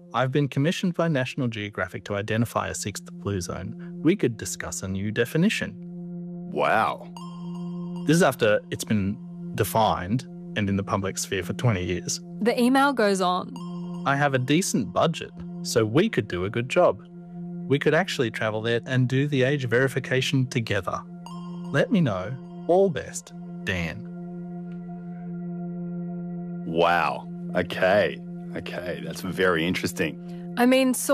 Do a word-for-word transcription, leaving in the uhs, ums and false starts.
I've been commissioned by National Geographic to identify a sixth blue zone. We could discuss a new definition. Wow. This is after it's been defined and in the public sphere for twenty years. The email goes on. I have a decent budget, so we could do a good job. We could actually travel there and do the age verification together. Let me know. All best, Dan. Wow. Okay. Okay. That's very interesting. I mean, so